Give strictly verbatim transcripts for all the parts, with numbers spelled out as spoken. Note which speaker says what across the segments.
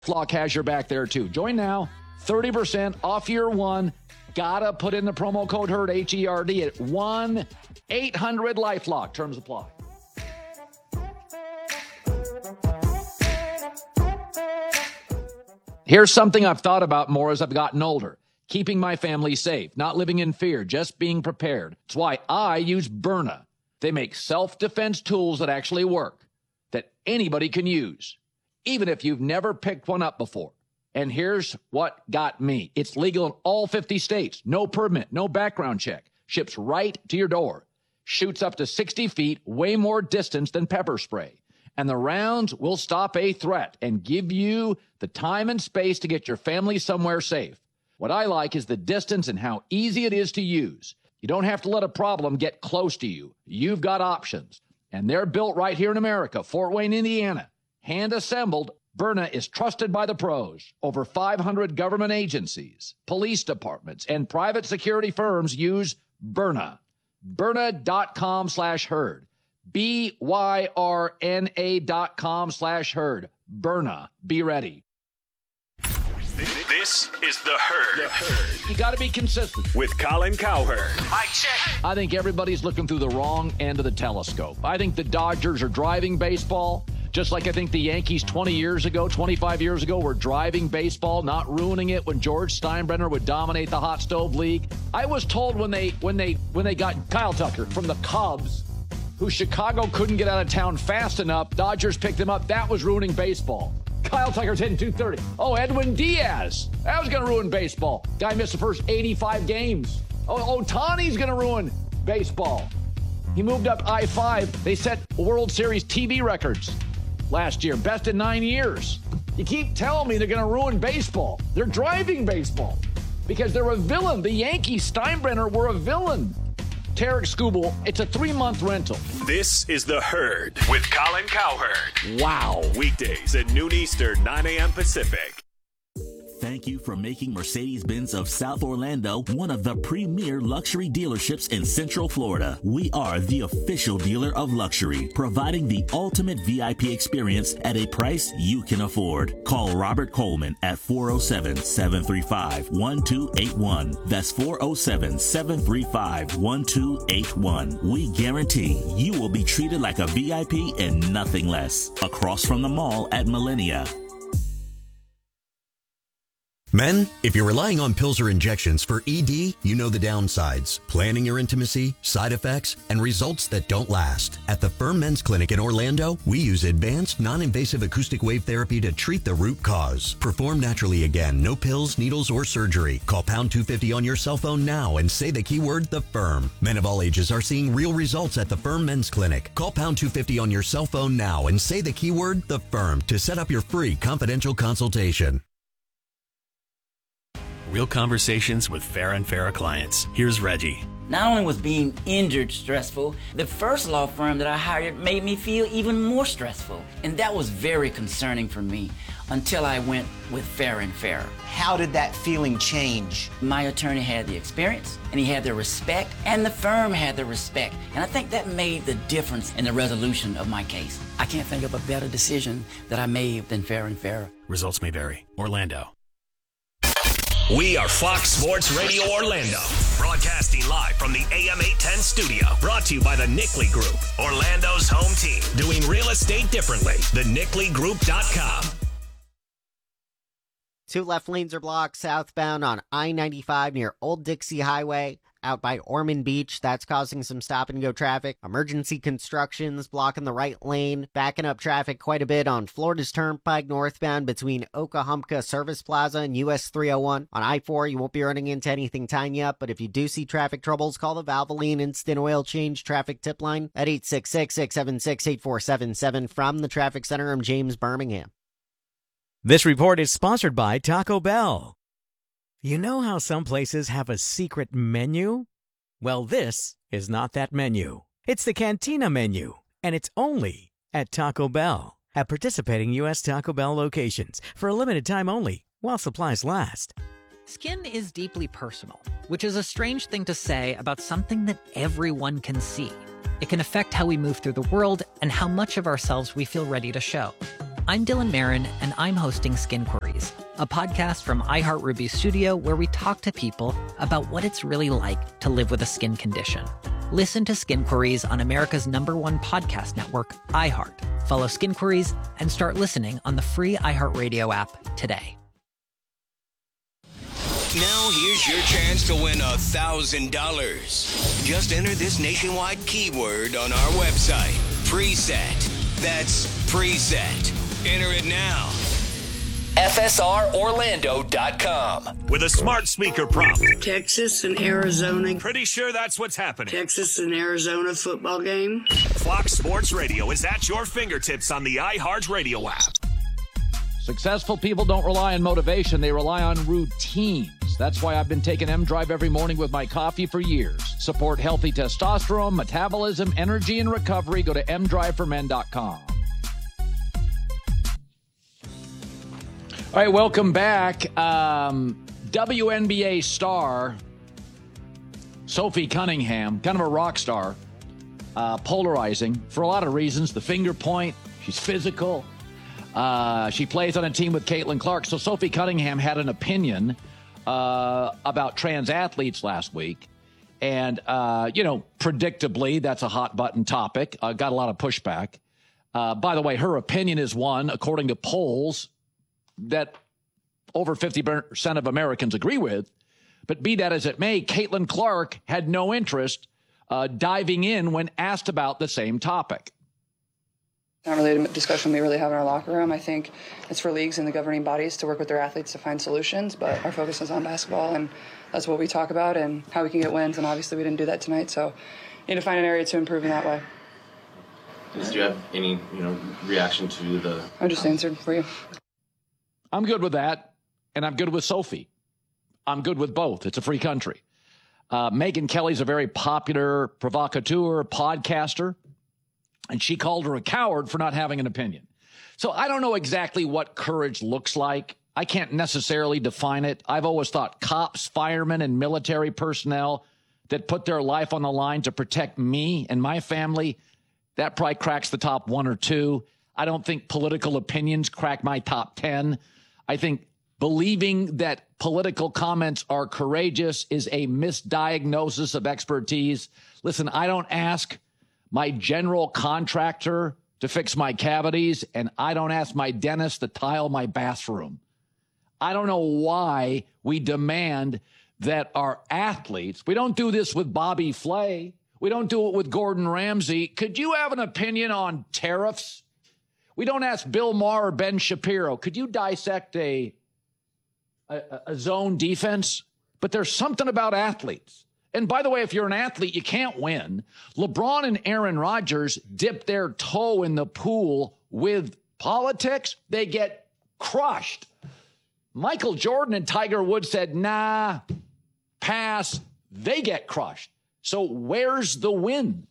Speaker 1: Flock has your back there too. Join now. thirty percent off year one. Gotta put in the promo code HERD, H E R D, at one eight hundred LifeLock. Terms apply. Here's something I've thought about more as I've gotten older. Keeping my family safe, not living in fear, just being prepared. That's why I use Byrna. They make self-defense tools that actually work, that anybody can use, even if you've never picked one up before. And here's what got me. It's legal in all fifty states. No permit, no background check. Ships right to your door. Shoots up to sixty feet, way more distance than pepper spray. And the rounds will stop a threat and give you the time and space to get your family somewhere safe. What I like is the distance and how easy it is to use. You don't have to let a problem get close to you. You've got options. And they're built right here in America, Fort Wayne, Indiana. Hand-assembled, Byrna is trusted by the pros. Over five hundred government agencies, police departments, and private security firms use Byrna. Byrna.com slash herd. B Y R N A dot com slash herd. Byrna. Be ready.
Speaker 2: This is The Herd. The Herd.
Speaker 1: You got to be consistent.
Speaker 2: With Colin Cowherd.
Speaker 3: Mic check.
Speaker 1: I think everybody's looking through the wrong end of the telescope. I think the Dodgers are driving baseball, just like I think the Yankees twenty years ago, twenty-five years ago, were driving baseball, not ruining it when George Steinbrenner would dominate the hot stove league. I was told when they when they when they got Kyle Tucker from the Cubs, who Chicago couldn't get out of town fast enough, Dodgers picked him up. That was ruining baseball. Kyle Tucker's hitting two thirty. Oh, Edwin Diaz. That was going to ruin baseball. Guy missed the first eighty-five games. Oh, Ohtani's going to ruin baseball. He moved up I five. They set World Series T V records last year. Best in nine years. You keep telling me they're going to ruin baseball. They're driving baseball because they're a villain. The Yankees, Steinbrenner, were a villain. Tarek Skubal, it's a three-month rental.
Speaker 2: This is The Herd with Colin Cowherd.
Speaker 1: Wow.
Speaker 2: Weekdays at noon Eastern, nine a.m. Pacific.
Speaker 4: Thank you for making Mercedes-Benz of South Orlando one of the premier luxury dealerships in Central Florida. We are the official dealer of luxury, providing the ultimate V I P experience at a price you can afford. Call Robert Coleman at four oh seven, seven three five, one two eight one. That's four oh seven, seven three five, one two eight one. We guarantee you will be treated like a V I P and nothing less. Across from the mall at Millennia.
Speaker 5: Men, if you're relying on pills or injections for E D, you know the downsides, planning your intimacy, side effects, and results that don't last. At the Firm Men's Clinic in Orlando, we use advanced, non-invasive acoustic wave therapy to treat the root cause. Perform naturally again, no pills, needles, or surgery. Call pound two fifty on your cell phone now and say the keyword, The Firm. Men of all ages are seeing real results at the Firm Men's Clinic. Call pound two fifty on your cell phone now and say the keyword, The Firm, to set up your free confidential consultation.
Speaker 6: Real conversations with Farah and Farah clients. Here's Reggie.
Speaker 7: Not only was being injured stressful, the first law firm that I hired made me feel even more stressful. And that was very concerning for me until I went with Farah and Farah.
Speaker 8: How did that feeling change?
Speaker 7: My attorney had the experience, and he had the respect, and the firm had the respect. And I think that made the difference in the resolution of my case. I can't think of a better decision that I made than Farah and Farah.
Speaker 6: Results may vary. Orlando.
Speaker 2: We are Fox Sports Radio Orlando, broadcasting live from the A M eight ten studio. Brought to you by the Nickley Group, Orlando's home team. Doing real estate differently. the nickley group dot com.
Speaker 9: Two left lanes are blocked southbound on I ninety-five near Old Dixie Highway. Out by Ormond Beach, that's causing some stop-and-go traffic. Emergency constructions blocking the right lane, backing up traffic quite a bit on Florida's Turnpike northbound between Okahumpka Service Plaza and U S three oh one. On I four, you won't be running into anything tiny up, but if you do see traffic troubles, call the Valvoline Instant Oil Change traffic tip line at eight six six, six seven six, eight four seven seven. From the Traffic Center, I'm James Birmingham.
Speaker 10: This report is sponsored by Taco Bell. You know how some places have a secret menu? Well, this is not that menu. It's the Cantina menu, and it's only at Taco Bell. At participating U S Taco Bell locations for a limited time only, while supplies last.
Speaker 11: Skin is deeply personal, which is a strange thing to say about something that everyone can see. It can affect how we move through the world and how much of ourselves we feel ready to show. I'm Dylan Marin, and I'm hosting Skin Queries, a podcast from iHeartRuby Studio where we talk to people about what it's really like to live with a skin condition. Listen to Skin Queries on America's number one podcast network, iHeart. Follow Skin Queries and start listening on the free iHeartRadio app today.
Speaker 2: Now here's your chance to win one thousand dollars. Just enter this nationwide keyword on our website, preset. That's preset. Enter it now. F S R Orlando dot com.
Speaker 6: With a smart speaker prompt.
Speaker 3: Texas and Arizona.
Speaker 6: Pretty sure that's what's happening.
Speaker 3: Texas and Arizona football game.
Speaker 6: Fox Sports Radio is at your fingertips on the iHeart Radio app.
Speaker 1: Successful people don't rely on motivation. They rely on routines. That's why I've been taking M-Drive every morning with my coffee for years. Support healthy testosterone, metabolism, energy, and recovery. Go to m drive for men dot com. All right, welcome back. Um, W N B A star Sophie Cunningham, kind of a rock star, uh, polarizing for a lot of reasons. The finger point, she's physical. Uh, she plays on a team with Caitlin Clark. So Sophie Cunningham had an opinion uh, about trans athletes last week. And, uh, you know, predictably, that's a hot button topic. Uh, got a lot of pushback. Uh, by the way, her opinion is one, according to polls, that over fifty percent of Americans agree with. But be that as it may, Caitlin Clark had no interest uh, diving in when asked about the same topic.
Speaker 12: Not really a discussion we really have in our locker room. I think it's for leagues and the governing bodies to work with their athletes to find solutions, but our focus is on basketball, and that's what we talk about and how we can get wins, and obviously we didn't do that tonight, so need to find an area to improve in that way.
Speaker 13: Do you have any, you know, reaction to the...
Speaker 12: I just answered for you.
Speaker 1: I'm good with that, and I'm good with Sophie. I'm good with both. It's a free country. Uh, Megyn Kelly's a very popular provocateur, podcaster, and she called her a coward for not having an opinion. So I don't know exactly what courage looks like. I can't necessarily define it. I've always thought cops, firemen, and military personnel that put their life on the line to protect me and my family, that probably cracks the top one or two. I don't think political opinions crack my top ten. I think believing that political comments are courageous is a misdiagnosis of expertise. Listen, I don't ask my general contractor to fix my cavities, and I don't ask my dentist to tile my bathroom. I don't know why we demand that our athletes, we don't do this with Bobby Flay, we don't do it with Gordon Ramsay. Could you have an opinion on tariffs? We don't ask Bill Maher or Ben Shapiro, could you dissect a, a, a zone defense? But there's something about athletes. And by the way, if you're an athlete, you can't win. LeBron and Aaron Rodgers dip their toe in the pool with politics. They get crushed. Michael Jordan and Tiger Woods said, nah, pass. They get crushed. So where's the win?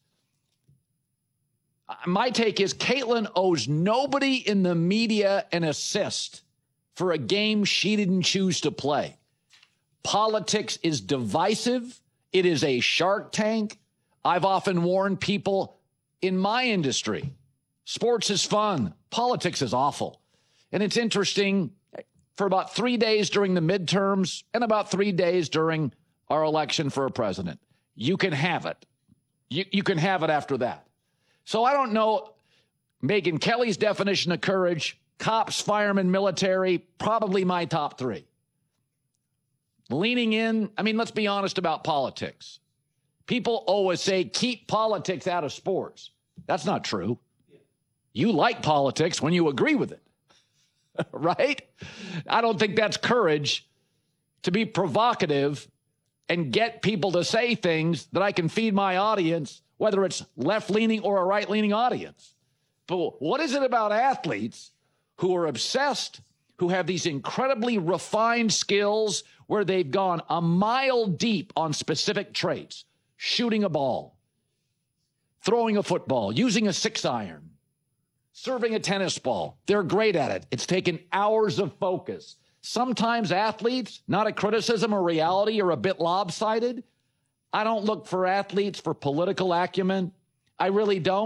Speaker 1: My take is Caitlin owes nobody in the media an assist for a game she didn't choose to play. Politics is divisive. It is a Shark Tank. I've often warned people in my industry, sports is fun. Politics is awful. And it's interesting, for about three days during the midterms and about three days during our election for a president, you can have it. You, you can have it after that. So I don't know Megyn Kelly's definition of courage, cops, firemen, military, probably my top three. Leaning in, I mean, let's be honest about politics. People always say, keep politics out of sports. That's not true. You like politics when you agree with it, right? I don't think that's courage to be provocative and get people to say things that I can feed my audience, whether it's left-leaning or a right-leaning audience. But what is it about athletes who are obsessed, who have these incredibly refined skills where they've gone a mile deep on specific traits, shooting a ball, throwing a football, using a six iron, serving a tennis ball. They're great at it. It's taken hours of focus. Sometimes athletes, not a criticism or reality, are a bit lopsided. I don't look for athletes for political acumen. I really don't.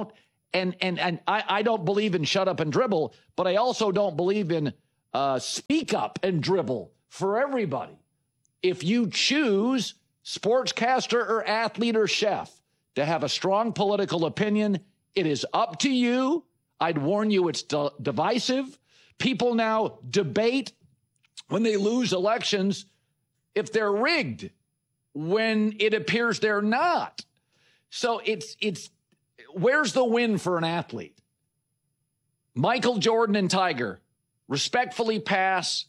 Speaker 1: And and and I, I don't believe in shut up and dribble, but I also don't believe in uh, speak up and dribble for everybody. If you choose sportscaster or athlete or chef to have a strong political opinion, it is up to you. I'd warn you it's de- divisive. People now debate when they lose elections if they're rigged when it appears they're not. So it's it's where's the win for an athlete? Michael Jordan and Tiger respectfully pass.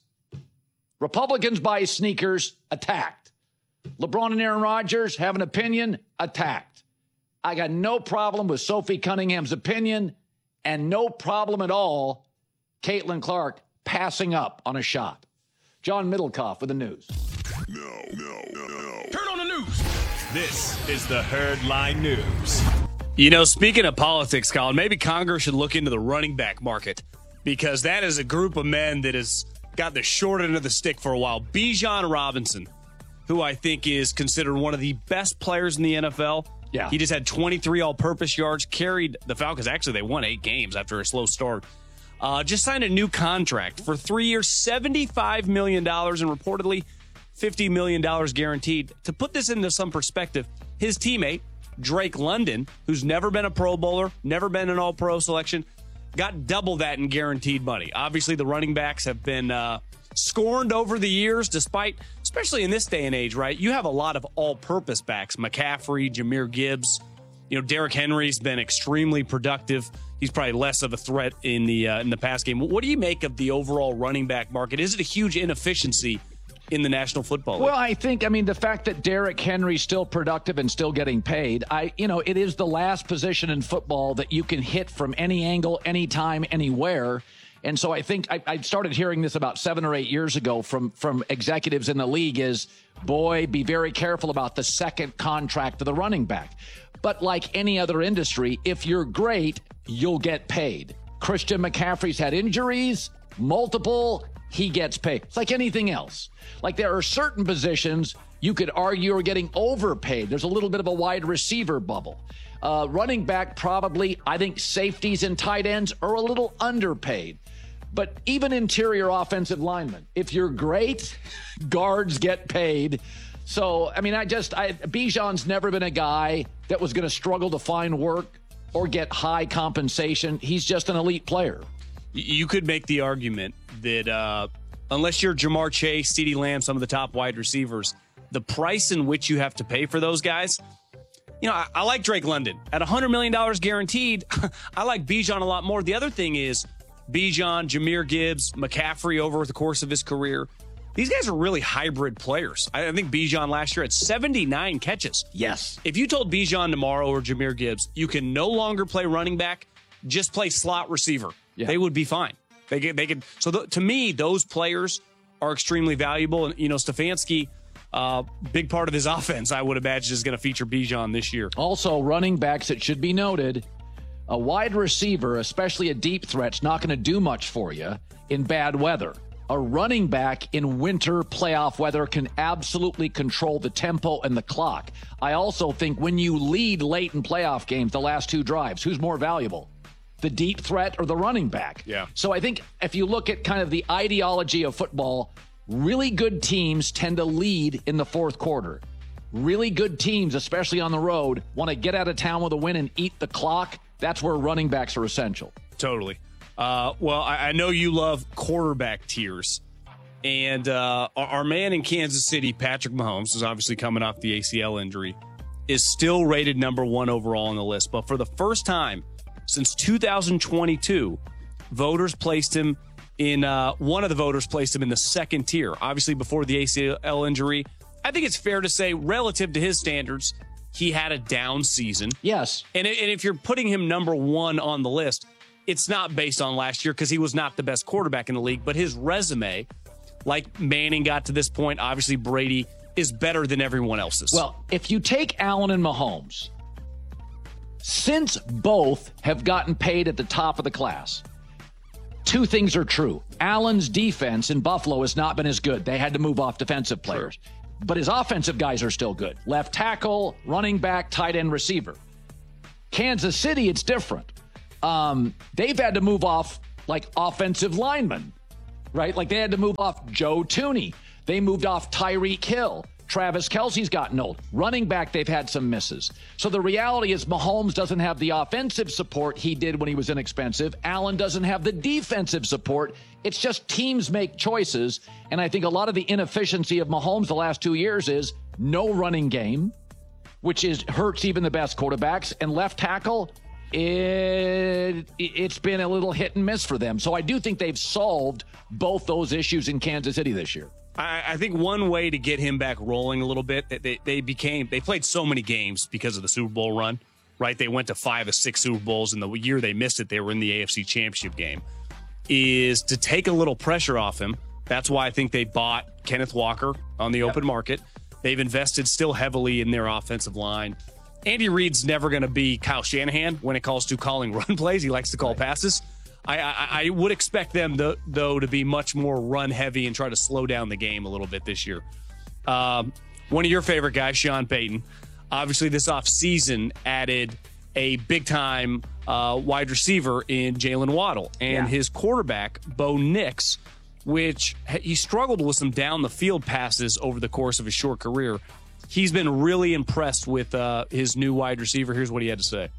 Speaker 1: Republicans buy sneakers, attacked. LeBron and Aaron Rodgers have an opinion, attacked. I got no problem with Sophie Cunningham's opinion and no problem at all Caitlin Clark passing up on a shot. John Middlecoff with the news.
Speaker 6: No, no, no, no. Turn on the news. This is the Herdline News.
Speaker 14: You know, speaking of politics, Colin, maybe Congress should look into the running back market because that is a group of men that has got the short end of the stick for a while. Bijan Robinson, who I think is considered one of the best players in the N F L.
Speaker 1: Yeah.
Speaker 14: He just had twenty-three all-purpose yards, carried the Falcons. Actually, they won eight games after a slow start. Uh, just signed a new contract for three years, seventy-five million dollars, and reportedly fifty million dollars guaranteed. To put this into some perspective, his teammate, Drake London, who's never been a Pro Bowler, never been an All-Pro selection, got double that in guaranteed money. Obviously, the running backs have been uh, scorned over the years, despite, especially in this day and age, right? You have a lot of all-purpose backs. McCaffrey, Jahmyr Gibbs. You know, Derrick Henry's been extremely productive. He's probably less of a threat in the uh, in the pass game. What do you make of the overall running back market? Is it a huge inefficiency in the National Football League?
Speaker 1: Well, I think, I mean, the fact that Derrick Henry's still productive and still getting paid, I, you know, it is the last position in football that you can hit from any angle, anytime, anywhere. And so I think I, I started hearing this about seven or eight years ago from, from executives in the league is, boy, be very careful about the second contract of the running back. But like any other industry, if you're great, you'll get paid. Christian McCaffrey's had injuries, multiple, he gets paid. It's like anything else. Like there are certain positions you could argue are getting overpaid. There's a little bit of a wide receiver bubble. Uh, running back, probably. I think safeties and tight ends are a little underpaid. But even interior offensive linemen, if you're great, guards get paid. So, I mean, I just, I, Bijan's never been a guy that was going to struggle to find work or get high compensation. He's just an elite player.
Speaker 14: You could make the argument that uh, unless you're Jamar Chase, CeeDee Lamb, some of the top wide receivers, the price in which you have to pay for those guys, you know, I, I like Drake London. At one hundred million dollars guaranteed, I like Bijan a lot more. The other thing is Bijan, Jahmyr Gibbs, McCaffrey over the course of his career. These guys are really hybrid players. I think Bijan last year had seventy-nine catches.
Speaker 1: Yes.
Speaker 14: If you told Bijan tomorrow or Jahmyr Gibbs, you can no longer play running back, just play slot receiver, yeah. they would be fine. They could, they could. So th- to me, those players are extremely valuable. And, you know, Stefanski, uh, big part of his offense, I would imagine, is going to feature Bijan this year.
Speaker 1: Also, running backs, it should be noted, a wide receiver, especially a deep threat's not going to do much for you in bad weather. A running back in winter playoff weather can absolutely control the tempo and the clock. I also think when you lead late in playoff games, the last two drives, who's more valuable? The deep threat or the running back?
Speaker 14: Yeah.
Speaker 1: So I think if you look at kind of the ideology of football, really good teams tend to lead in the fourth quarter. Really good teams, especially on the road, want to get out of town with a win and eat the clock. That's where running backs are essential.
Speaker 14: Totally. Uh, well, I, I know you love quarterback tiers. And uh, our, our man in Kansas City, Patrick Mahomes, is obviously coming off the A C L injury, is still rated number one overall on the list. But for the first time since two thousand twenty-two, voters placed him in uh, one of the voters placed him in the second tier. Obviously, before the A C L injury, I think it's fair to say, relative to his standards, he had a down season.
Speaker 1: Yes.
Speaker 14: And, and if you're putting him number one on the list, it's not based on last year because he was not the best quarterback in the league. But his resume, like Manning got to this point, obviously Brady, is better than everyone else's.
Speaker 1: Well, if you take Allen and Mahomes, since both have gotten paid at the top of the class, two things are true. Allen's defense in Buffalo has not been as good. They had to move off defensive players. True. But his offensive guys are still good. Left tackle, running back, tight end, receiver. Kansas City, it's different. um, they've had to move off like offensive linemen, right? Like they had to move off Joe Thuney. They moved off Tyreek Hill. Travis Kelce's gotten old. Running back, they've had some misses. So the reality is Mahomes doesn't have the offensive support he did when he was inexpensive. Allen doesn't have the defensive support. It's just teams make choices. And I think a lot of the inefficiency of Mahomes the last two years is no running game, which is hurts even the best quarterbacks. And left tackle, it, it's been a little hit and miss for them. So I do think they've solved both those issues in Kansas City this year.
Speaker 14: I, I think one way to get him back rolling a little bit, they, they became, they played so many games because of the Super Bowl run, right? They went to five or six Super Bowls, and the year they missed it, they were in the A F C Championship game, is to take a little pressure off him. That's why I think they bought Kenneth Walker on the open yep. market. They've invested still heavily in their offensive line. Andy Reid's never going to be Kyle Shanahan when it calls to calling run plays. He likes to call right. passes. I, I, I would expect them, to, though, to be much more run-heavy and try to slow down the game a little bit this year. Um, one of your favorite guys, Sean Payton, obviously this offseason added a big-time uh, wide receiver in Jalen Waddle. And yeah. his quarterback, Bo Nix, which he struggled with some down-the-field passes over the course of his short career. He's been really impressed with uh, his new wide receiver. Here's what he had to say.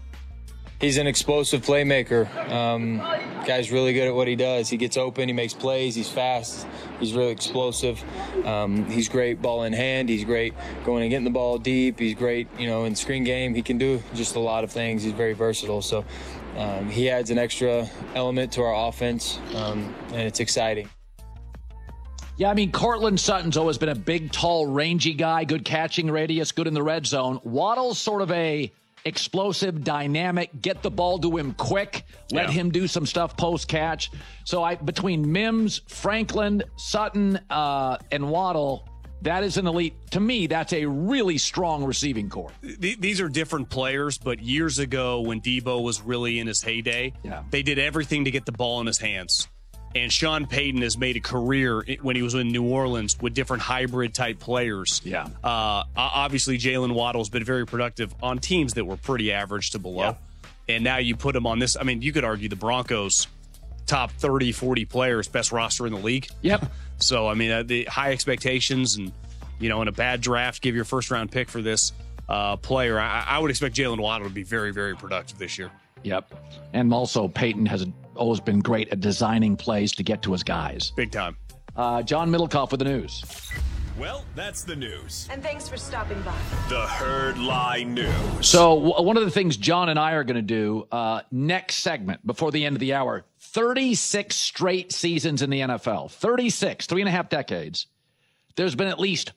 Speaker 15: He's an explosive playmaker. Um, guy's really good at what he does. He gets open, he makes plays, he's fast, he's really explosive. Um, he's great ball in hand, he's great going and getting the ball deep, he's great, you know, in screen game. He can do just a lot of things. He's very versatile. So um, he adds an extra element to our offense, um, and it's exciting.
Speaker 1: Yeah, I mean, Cortland Sutton's always been a big, tall, rangy guy, good catching radius, good in the red zone. Waddle's sort of a explosive, dynamic, get the ball to him quick, let yeah. him do some stuff post-catch. So I between Mims, Franklin, Sutton, uh, and Waddle, that is an elite. To me, that's a really strong receiving core.
Speaker 14: These are different players, but years ago when Debo was really in his heyday,
Speaker 1: yeah.
Speaker 14: they did everything to get the ball in his hands. And Sean Payton has made a career when he was in New Orleans with different hybrid-type players.
Speaker 1: Yeah.
Speaker 14: Uh, obviously, Jalen Waddle's been very productive on teams that were pretty average to below.
Speaker 1: Yeah.
Speaker 14: And now you put him on this. I mean, you could argue the Broncos' top thirty, forty players, best roster in the league.
Speaker 1: Yep.
Speaker 14: So, I mean, uh, the high expectations and, you know, in a bad draft, give your first-round pick for this uh, player. I, I would expect Jalen Waddle to be very, very productive this year.
Speaker 1: Yep. And also, Payton has always been great at designing plays to get to his guys.
Speaker 14: Big time.
Speaker 1: Uh, John Middlecoff with the news.
Speaker 6: Well, that's the news.
Speaker 16: And thanks for stopping by.
Speaker 6: The Herd Lie News.
Speaker 1: So w- one of the things John and I are going to do uh, next segment before the end of the hour, thirty-six straight seasons in the N F L. thirty-six, three and a half decades. There's been at least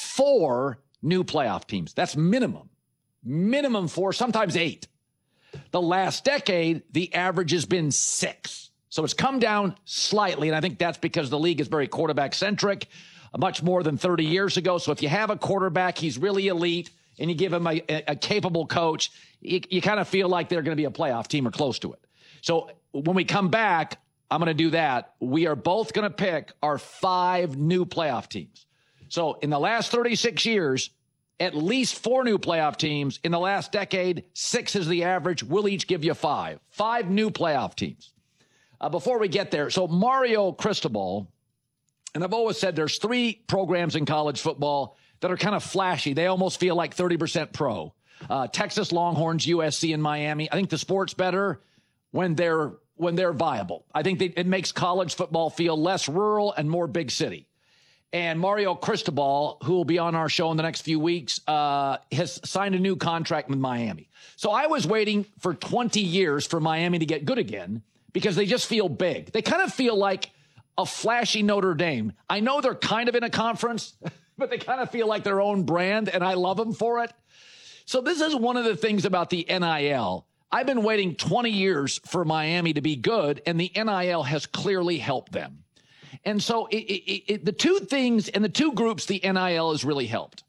Speaker 1: four new playoff teams. That's minimum. Minimum four, sometimes eight. The last decade, the average has been six. So it's come down slightly, and I think that's because the league is very quarterback-centric, much more than thirty years ago. So if you have a quarterback, he's really elite, and you give him a, a, a capable coach, you, you kind of feel like they're going to be a playoff team or close to it. So when we come back, I'm going to do that. We are both going to pick our five new playoff teams. So in the last thirty-six years, at least four new playoff teams. In the last decade, six is the average. We'll each give you five. Five new playoff teams. Uh, before we get there, so Mario Cristobal, and I've always said there's three programs in college football that are kind of flashy. They almost feel like thirty percent pro. Uh, Texas Longhorns, U S C, and Miami. I think the sport's better when they're when they're viable. I think they, it makes college football feel less rural and more big city. And Mario Cristobal, who will be on our show in the next few weeks, uh, has signed a new contract with Miami. So I was waiting for twenty years for Miami to get good again because they just feel big. They kind of feel like a flashy Notre Dame. I know they're kind of in a conference, but they kind of feel like their own brand, and I love them for it. So this is one of the things about the N I L. I've been waiting twenty years for Miami to be good, and the N I L has clearly helped them. And so it, it, it, the two things and the two groups the N I L has really helped.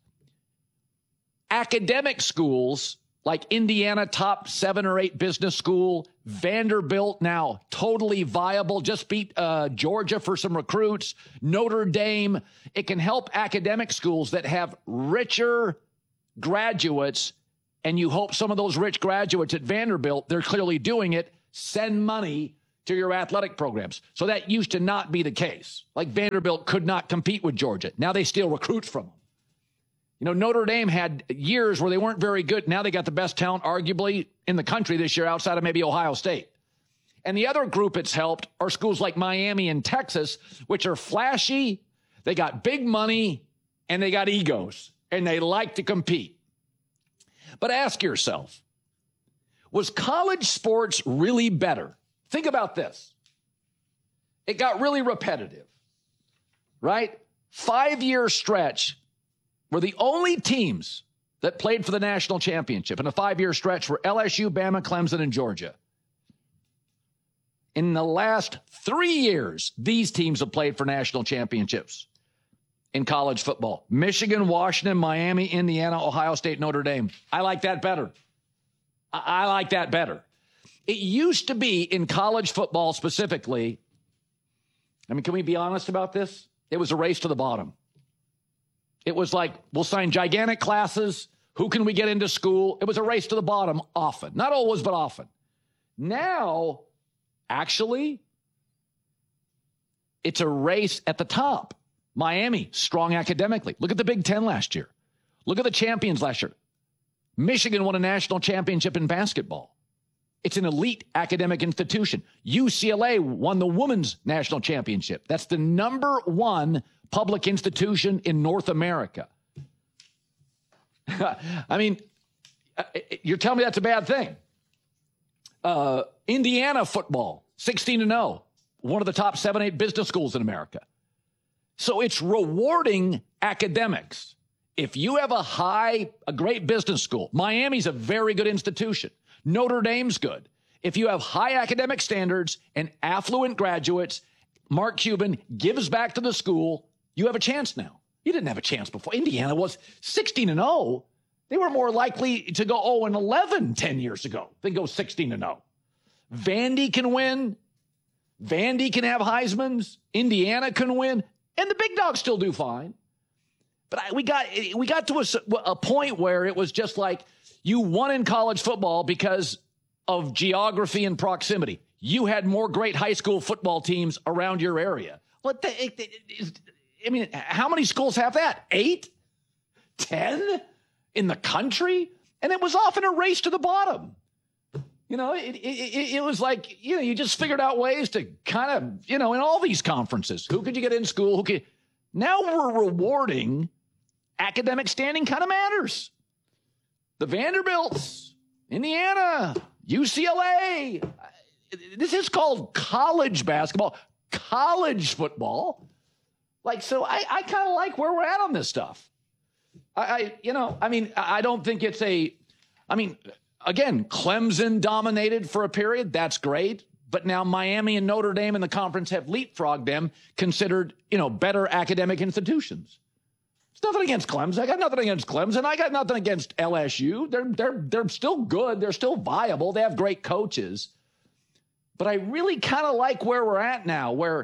Speaker 1: Academic schools like Indiana, top seven or eight business school, Vanderbilt now totally viable, just beat uh, Georgia for some recruits, Notre Dame. It can help academic schools that have richer graduates and you hope some of those rich graduates at Vanderbilt, they're clearly doing it, send money to your athletic programs. So that used to not be the case. Like Vanderbilt could not compete with Georgia. Now they steal recruits from them. You know, Notre Dame had years where they weren't very good. Now they got the best talent, arguably, in the country this year outside of maybe Ohio State. And the other group it's helped are schools like Miami and Texas, which are flashy. They got big money and they got egos and they like to compete. But ask yourself, was college sports really better? Think about this. It got really repetitive, right? Five-year stretch where the only teams that played for the national championship in a five-year stretch were L S U, Bama, Clemson, and Georgia. In the last three years, these teams have played for national championships in college football. Michigan, Washington, Miami, Indiana, Ohio State, Notre Dame. I like that better. I, I like that better. It used to be in college football specifically, I mean, can we be honest about this? It was a race to the bottom. It was like, we'll sign gigantic classes. Who can we get into school? It was a race to the bottom often. Not always, but often. Now, actually, it's a race at the top. Miami, strong academically. Look at the Big Ten last year. Look at the champions last year. Michigan won a national championship in basketball. It's an elite academic institution. U C L A won the women's national championship. That's the number one public institution in North America. I mean, you're telling me that's a bad thing. Uh, Indiana football, sixteen and oh, one of the top seven, eight business schools in America. So it's rewarding academics. If you have a high, a great business school, Miami's a very good institution. Notre Dame's good. If you have high academic standards and affluent graduates, Mark Cuban gives back to the school, you have a chance now. You didn't have a chance before. Indiana was sixteen and oh. They were more likely to go oh and eleven ten years ago than go sixteen and oh. Vandy can win. Vandy can have Heismans. Indiana can win. And the big dogs still do fine. But I, we got we got to a, a point where it was just like you won in college football because of geography and proximity. You had more great high school football teams around your area. What the, it, it, it, I mean, how many schools have that? Eight? Ten? In the country? And it was often a race to the bottom. You know, it, it, it was like, you know, you just figured out ways to kind of, you know, in all these conferences, who could you get in school? Who could, now we're rewarding academic standing kind of matters. The Vanderbilts, Indiana, U C L A. This is called college basketball, college football. Like, so I, I kind of like where we're at on this stuff. I, I, you know, I mean, I don't think it's a, I mean, again, Clemson dominated for a period. That's great. But now Miami and Notre Dame in the conference have leapfrogged them, considered, you know, better academic institutions. It's nothing against Clemson. I got nothing against Clemson. I got nothing against L S U. They're, they're, they're still good. They're still viable. They have great coaches. But I really kind of like where we're at now, where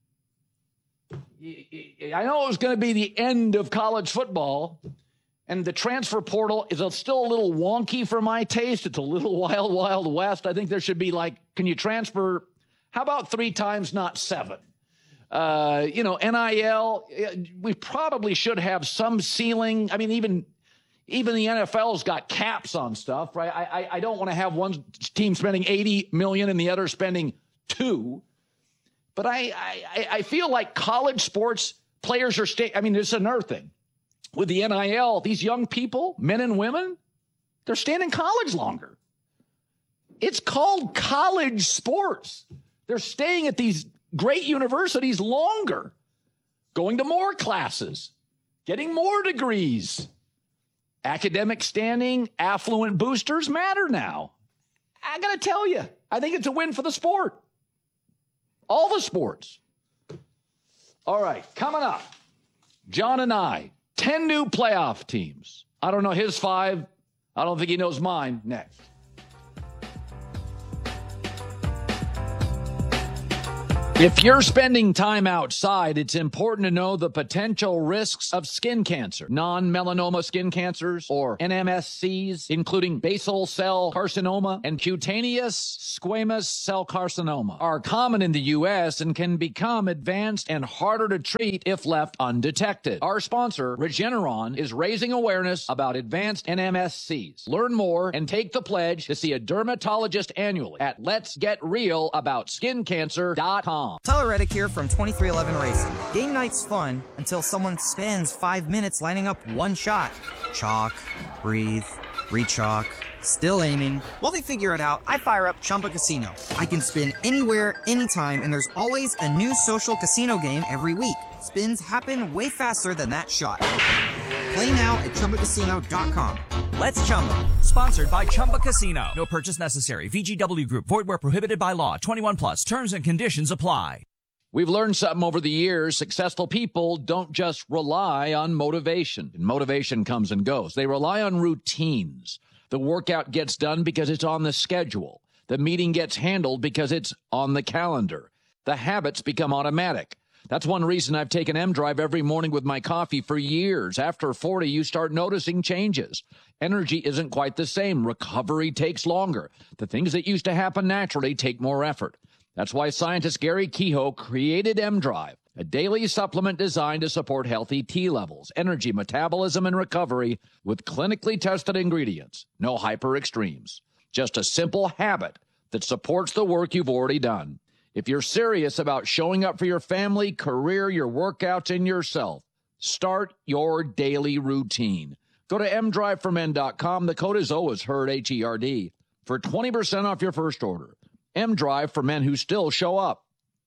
Speaker 1: I know it was going to be the end of college football, and the transfer portal is still a little wonky for my taste. It's a little wild, wild west. I think there should be like, can you transfer, how about three times, not seven? Uh, you know, N I L, we probably should have some ceiling. I mean, even even the N F L's got caps on stuff, right? I I, I don't want to have one team spending eighty million dollars and the other spending two. But I, I, I feel like college sports players are staying. I mean, there's another thing. With the N I L, these young people, men and women, they're staying in college longer. It's called college sports. They're staying at these great universities longer, going to more classes, getting more degrees. Academic standing, affluent boosters matter now. I got to tell you, I think it's a win for the sport. All the sports. All right, coming up, John and I, ten new playoff teams. I don't know his five. I don't think he knows mine. Next. If you're spending time outside, it's important to know the potential risks of skin cancer. Non-melanoma skin cancers, or N M S Cs, including basal cell carcinoma and cutaneous squamous cell carcinoma, are common in the U S and can become advanced and harder to treat if left undetected. Our sponsor, Regeneron, is raising awareness about advanced N M S Cs. Learn more and take the pledge to see a dermatologist annually at lets get real about skin cancer dot com.
Speaker 16: Tyler Reddick here from twenty-three eleven Racing. Game night's fun until someone spends five minutes lining up one shot. Chalk, breathe, re-chalk, still aiming. While they figure it out, I fire up Chumba Casino. I can spin anywhere, anytime, and there's always a new social casino game every week. Spins happen way faster than that shot. Play now at Chumba Casino dot com.
Speaker 17: Let's Chumba. Sponsored by Chumba Casino. No purchase necessary. V G W Group. Void where prohibited by law. twenty-one plus. Terms and conditions apply.
Speaker 1: We've learned something over the years. Successful people don't just rely on motivation. Motivation comes and goes. They rely on routines. The workout gets done because it's on the schedule. The meeting gets handled because it's on the calendar. The habits become automatic. That's one reason I've taken M-Drive every morning with my coffee for years. After forty, you start noticing changes. Energy isn't quite the same. Recovery takes longer. The things that used to happen naturally take more effort. That's why scientist Gary Kehoe created M-Drive, a daily supplement designed to support healthy T levels, energy, metabolism, and recovery with clinically tested ingredients. No hyper extremes. Just a simple habit that supports the work you've already done. If you're serious about showing up for your family, career, your workouts, and yourself, start your daily routine. Go to m drive for men dot com. The code is always HERD, H E R D, for twenty percent off your first order. M-Drive for men who still show up.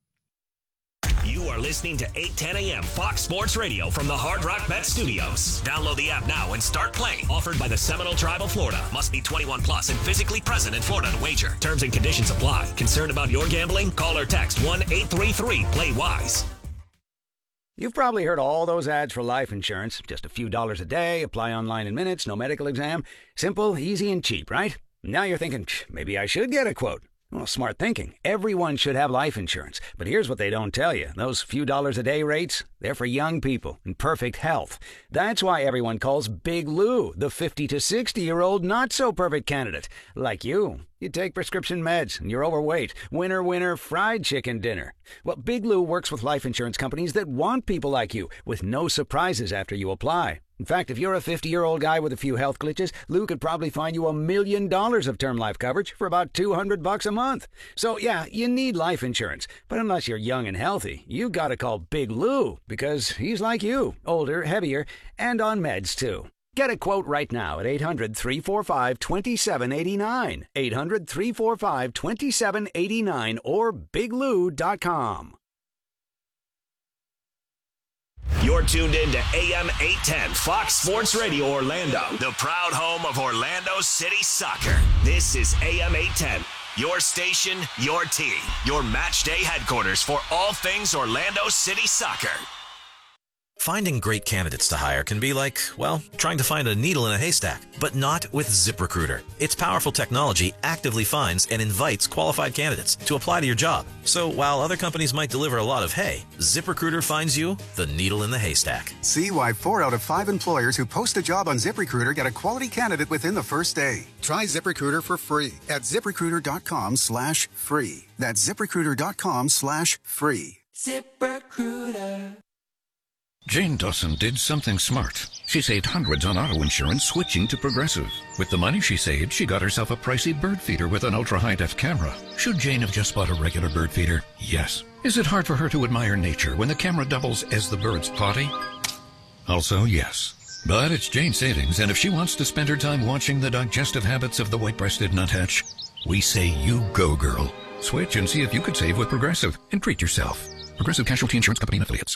Speaker 2: You are listening to eight ten a.m. Fox Sports Radio from the Hard Rock Bet Studios. Download the app now and start playing. Offered by the Seminole Tribe of Florida. Must be twenty-one plus and physically present in Florida to wager. Terms and conditions apply. Concerned about your gambling? Call or text one eight three three play wise.
Speaker 18: You've probably heard all those ads for life insurance. Just a few dollars a day, apply online in minutes, no medical exam. Simple, easy, and cheap, right? Now you're thinking, maybe I should get a quote. Well, smart thinking. Everyone should have life insurance. But here's what they don't tell you. Those few dollars a day rates, they're for young people in perfect health. That's why everyone calls Big Lou the fifty to sixty-year-old not-so-perfect candidate. Like you. You take prescription meds and you're overweight. Winner, winner, fried chicken dinner. Well, Big Lou works with life insurance companies that want people like you with no surprises after you apply. In fact, if you're a fifty-year-old guy with a few health glitches, Lou could probably find you a million dollars of term life coverage for about two hundred bucks a month. So, yeah, you need life insurance. But unless you're young and healthy, you gotta call Big Lou because he's like you, older, heavier, and on meds, too. Get a quote right now at eight hundred, three four five, two seven eight nine, eight hundred, three four five, two seven eight nine, or big lou dot com.
Speaker 2: You're tuned in to A M eight ten Fox Sports Radio Orlando, the proud home of Orlando City Soccer. This is A M eight ten, your station, your team, your match day headquarters for all things Orlando City Soccer.
Speaker 19: Finding great candidates to hire can be like, well, trying to find a needle in a haystack, but not with ZipRecruiter. Its powerful technology actively finds and invites qualified candidates to apply to your job. So while other companies might deliver a lot of hay, ZipRecruiter finds you the needle in the haystack.
Speaker 20: See why four out of five employers who post a job on ZipRecruiter get a quality candidate within the first day. Try ZipRecruiter for free at ZipRecruiter.com slash free. That's ZipRecruiter.com slash free.
Speaker 21: ZipRecruiter. Jane Dawson did something smart. She saved hundreds on auto insurance switching to Progressive. With the money she saved, she got herself a pricey bird feeder with an ultra-high-def camera. Should Jane have just bought a regular bird feeder? Yes. Is it hard for her to admire nature when the camera doubles as the bird's potty? Also, yes. But it's Jane's savings, and if she wants to spend her time watching the digestive habits of the white-breasted nuthatch, we say you go, girl. Switch and see if you could save with Progressive and treat yourself. Progressive Casualty Insurance Company and Affiliates.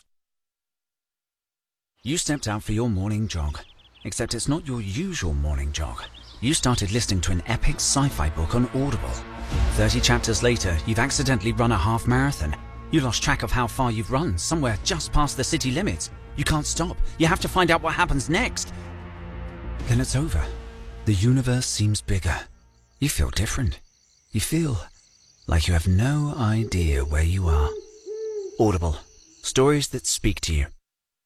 Speaker 22: You stepped out for your morning jog, except it's not your usual morning jog. You started listening to an epic sci-fi book on Audible. thirty chapters later, you've accidentally run a half marathon. You lost track of how far you've run, somewhere just past the city limits. You can't stop. You have to find out what happens next. Then it's over. The universe seems bigger. You feel different. You feel like you have no idea where you are. Audible. Stories that speak to you.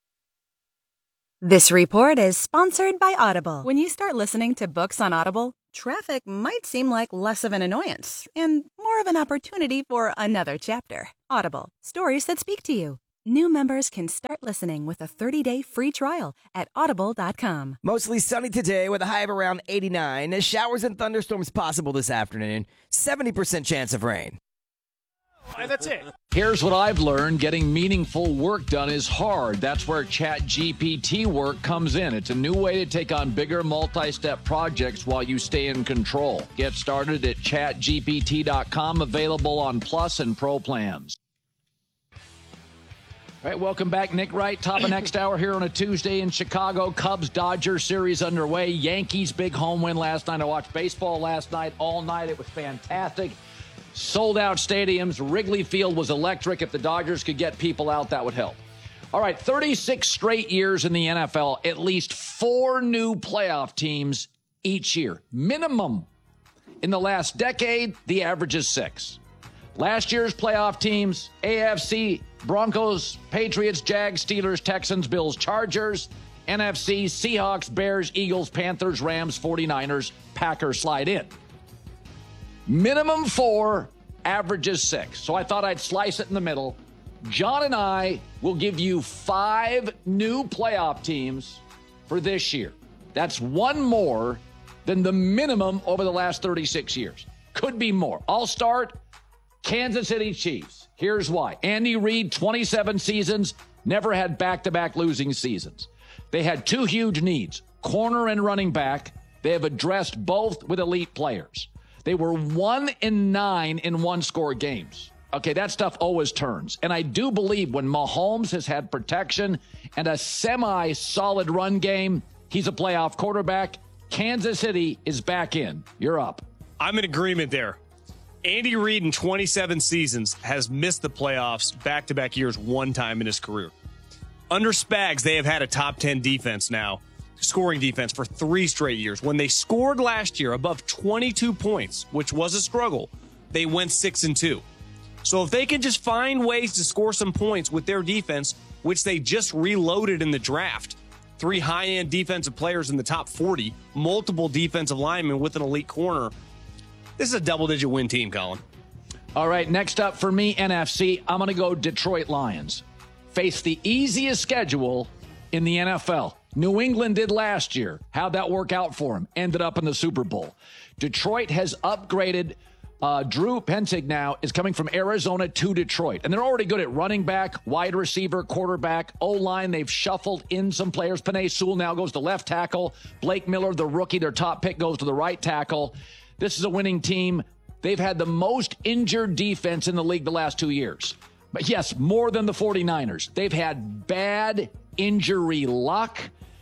Speaker 4: This report is sponsored by Audible. When you start listening to books on Audible, traffic might seem like less of an annoyance and more of an opportunity for another chapter. Audible. Stories that speak to you. New members can start listening with a thirty-day free trial at audible dot com.
Speaker 5: Mostly sunny today with a high of around eighty-nine. Showers and thunderstorms possible this afternoon. seventy percent chance of rain.
Speaker 1: And that's it. Here's what I've learned. Getting meaningful work done is hard. That's where ChatGPT work comes in. It's a new way to take on bigger multi-step projects while you stay in control. Get started at chat G P T dot com, available on Plus and Pro plans. All right, welcome back. Nick Wright, top of next hour here on a Tuesday in Chicago. Cubs-Dodgers series underway. Yankees big home win last night. I watched baseball last night all night. It was fantastic. Sold-out stadiums. Wrigley Field was electric. If the Dodgers could get people out, that would help. All right, thirty-six straight years in the N F L, at least four new playoff teams each year. Minimum. In the last decade, the average is six. Last year's playoff teams, A F C, Broncos, Patriots, Jags, Steelers, Texans, Bills, Chargers. N F C, Seahawks, Bears, Eagles, Panthers, Rams, forty-niners, Packers slide in. Minimum four, averages six. So I thought I'd slice it in the middle. John and I will give you five new playoff teams for this year. That's one more than the minimum over the last thirty-six years. Could be more. I'll start Kansas City Chiefs. Here's why. Andy Reid, twenty-seven seasons, never had back-to-back losing seasons. They had two huge needs, corner and running back. They have addressed both with elite players. They were one in nine in one-score games. Okay, that stuff always turns. And I do believe when Mahomes has had protection and a semi-solid run game, he's a playoff quarterback. Kansas City is back in. You're up.
Speaker 14: I'm in agreement there. Andy Reid in twenty-seven seasons has missed the playoffs back-to-back years one time in his career. Under Spags, they have had a top ten defense now, scoring defense for three straight years. When they scored last year above twenty-two points, which was a struggle, they went six and two. So if they can just find ways to score some points with their defense, which they just reloaded in the draft, three high-end defensive players in the top forty, multiple defensive linemen with an elite corner, this is a double-digit win team, Colin.
Speaker 1: All right, next up for me, N F C, I'm going to go Detroit Lions. Face the easiest schedule in the N F L. New England did last year. How'd that work out for them? Ended up in the Super Bowl. Detroit has upgraded. Uh, Drew Pentig now is coming from Arizona to Detroit. And they're already good at running back, wide receiver, quarterback, O-line. They've shuffled in some players. Penei Sewell now goes to left tackle. Blake Miller, the rookie, their top pick, goes to the right tackle. This is a winning team. They've had the most injured defense in the league the last two years. But yes, more than the forty-niners. They've had bad injury luck.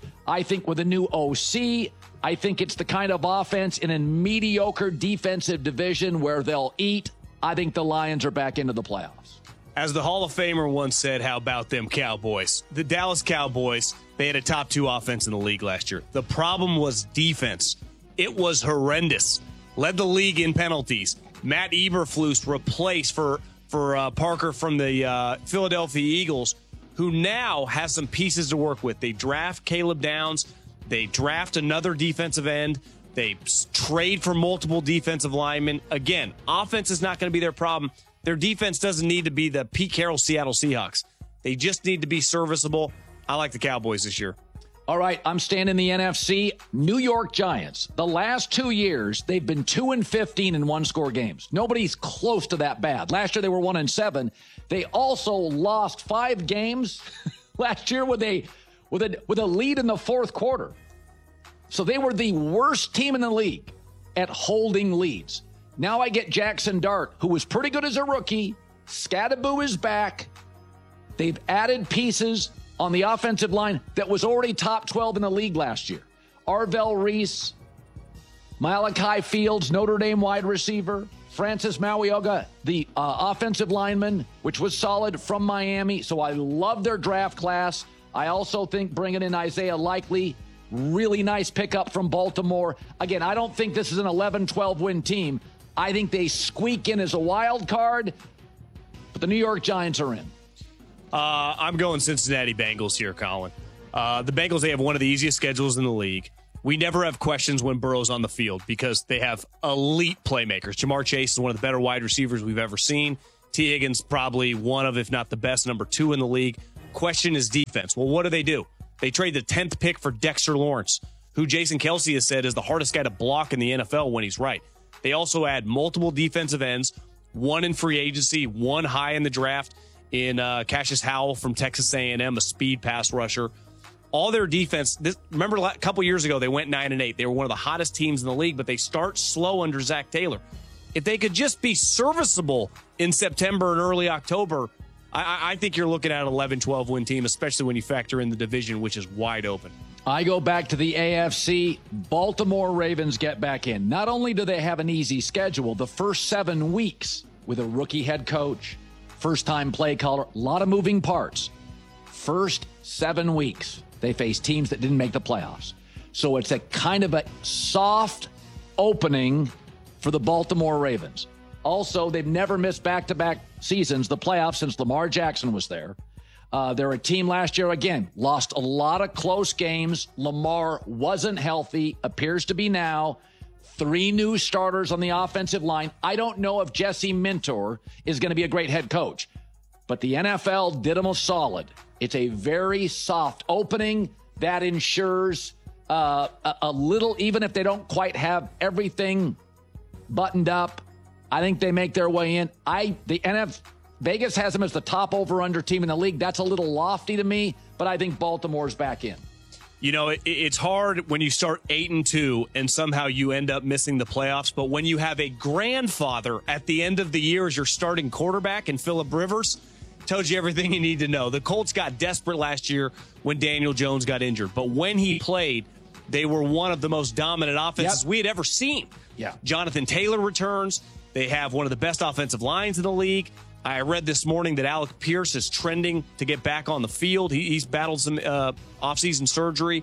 Speaker 1: I think with a new O C, I think it's the kind of offense in a mediocre defensive division where they'll eat. I think the Lions are back into the playoffs.
Speaker 14: As the Hall of Famer once said, how about them Cowboys? The Dallas Cowboys, they had a top two offense in the league last year. The problem was defense. It was horrendous. Led the league in penalties. Matt Eberflus replaced for, for uh, Parker from the uh, Philadelphia Eagles, who now has some pieces to work with. They draft Caleb Downs. They draft another defensive end. They trade for multiple defensive linemen. Again, offense is not going to be their problem. Their defense doesn't need to be the Pete Carroll Seattle Seahawks. They just need to be serviceable. I like the Cowboys this year.
Speaker 1: All right, I'm staying in the N F C. New York Giants. The last two years, they've been two and fifteen in one-score games. Nobody's close to that bad. Last year, they were one and seven. They also lost five games last year with a with a with a lead in the fourth quarter. So they were the worst team in the league at holding leads. Now I get Jackson Dart, who was pretty good as a rookie. Scadaboo is back. They've added pieces on the offensive line that was already top twelve in the league last year. Arvell Reese, Malachi Fields, Notre Dame wide receiver, Francis Mauioga, the uh, offensive lineman, which was solid from Miami. So I love their draft class. I also think bringing in Isaiah Likely, really nice pickup from Baltimore. Again, I don't think this is an eleven twelve win team. I think they squeak in as a wild card, but the New York Giants are in.
Speaker 14: Uh, I'm going Cincinnati Bengals here, Colin. Uh, the Bengals, they have one of the easiest schedules in the league. We never have questions when Burrow's on the field because they have elite playmakers. Jamar Chase is one of the better wide receivers we've ever seen. T. Higgins, probably one of, if not the best, number two in the league. Question is defense. Well, what do they do? They trade the tenth pick for Dexter Lawrence, who Jason Kelce has said is the hardest guy to block in the N F L when he's right. They also add multiple defensive ends, one in free agency, one high in the draft in uh, Cassius Howell from Texas A and M, a speed pass rusher. All their defense, this, remember a couple years ago, they went nine and eight. They were one of the hottest teams in the league, but they start slow under Zach Taylor. If they could just be serviceable in September and early October, I, I think you're looking at an eleven twelve win team, especially when you factor in the division, which is wide open.
Speaker 1: I go back to the A F C. Baltimore Ravens get back in. Not only do they have an easy schedule, the first seven weeks with a rookie head coach, first-time play caller, a lot of moving parts. First seven weeks, they face teams that didn't make the playoffs. So it's a kind of a soft opening for the Baltimore Ravens. Also, they've never missed back-to-back seasons, the playoffs, since Lamar Jackson was there. Uh, they're a team last year, again, lost a lot of close games. Lamar wasn't healthy, appears to be now. Three new starters on the offensive line. I don't know if Jesse Minter is going to be a great head coach, but the N F L did him a solid. It's a very soft opening that ensures uh, a, a little, even if they don't quite have everything buttoned up, I think they make their way in. I the N F L, Vegas has them as the top over-under team in the league. That's a little lofty to me, but I think Baltimore's back in.
Speaker 14: You know, it, it's hard when you start eight and two and somehow you end up missing the playoffs. But when you have a grandfather at the end of the year as your starting quarterback in Phillip Rivers, tells you everything you need to know. The Colts got desperate last year when Daniel Jones got injured, but when he played, they were one of the most dominant offenses yep. we had ever seen.
Speaker 1: Yeah,
Speaker 14: Jonathan Taylor returns. They have one of the best offensive lines in the league. I read this morning that Alec Pierce is trending to get back on the field. He, he's battled some uh, offseason surgery.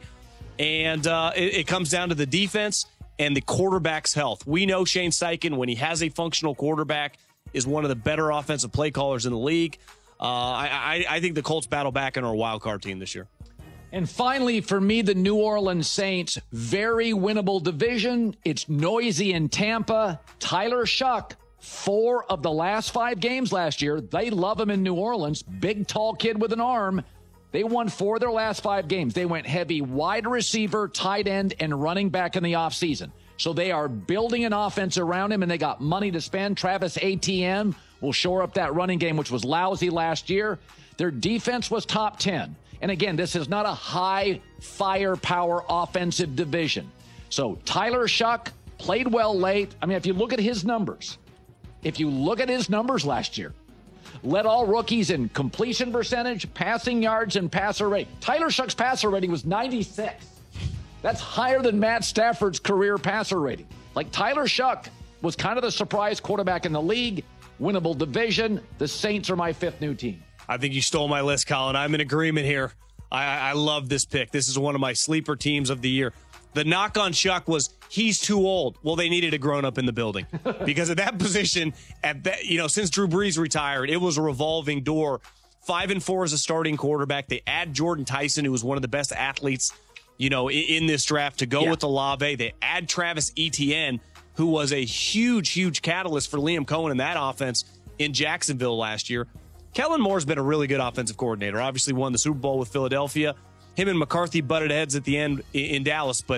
Speaker 14: And uh, it, it comes down to the defense and the quarterback's health. We know Shane Steichen, when he has a functional quarterback, is one of the better offensive play callers in the league. Uh, I, I, I think the Colts battle back and are a wild card team this year.
Speaker 1: And finally, for me, the New Orleans Saints, very winnable division. It's noisy in Tampa. Tyler Shuck, four of the last five games last year, they love him in New Orleans. Big, tall kid with an arm. They won four of their last five games. They went heavy wide receiver, tight end, and running back in the offseason. So they are building an offense around him, and they got money to spend. Travis Etienne will shore up that running game, which was lousy last year. Their defense was top ten. And again, this is not a high firepower offensive division. So Tyler Shuck played well late. I mean, if you look at his numbers, if you look at his numbers last year, led all rookies in completion percentage, passing yards, and passer rate. Tyler Shuck's passer rating was ninety-six. That's higher than Matt Stafford's career passer rating. Like, Tyler Shuck was kind of the surprise quarterback in the league. Winnable division. The Saints are my fifth new team.
Speaker 14: I think you stole my list, Colin. I'm in agreement here. I, I love this pick. This is one of my sleeper teams of the year. The knock on Shuck was he's too old. Well, they needed a grown-up in the building because at that position, at that, you know, since Drew Brees retired, it was a revolving door. Five and four as a starting quarterback. They add Jordan Tyson, who was one of the best athletes, you know, in, in this draft, to go yeah. with Olave. They add Travis Etienne, who was a huge, huge catalyst for Liam Cohen in that offense in Jacksonville last year. Kellen Moore's been a really good offensive coordinator. Obviously won the Super Bowl with Philadelphia. Him and McCarthy butted heads at the end in Dallas, but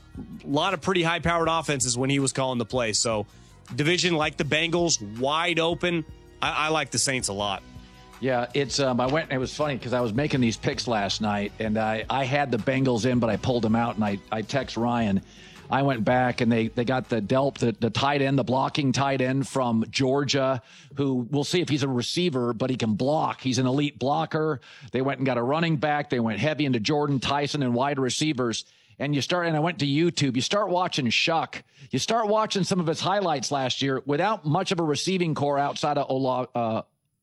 Speaker 14: a lot of pretty high-powered offenses when he was calling the play. So division like the Bengals, wide open. I, I like the Saints a lot.
Speaker 1: Yeah, it's. Um, I went. It was funny because I was making these picks last night, and I, I had the Bengals in, but I pulled them out, and I, I text Ryan. I went back, and they, they got the Delp, the, the tight end, the blocking tight end from Georgia, who we'll see if he's a receiver, but he can block. He's an elite blocker. They went and got a running back. They went heavy into Jordan Tyson and wide receivers. And you start, and I went to YouTube. You start watching Shuck. You start watching some of his highlights last year without much of a receiving core outside of Ola, uh,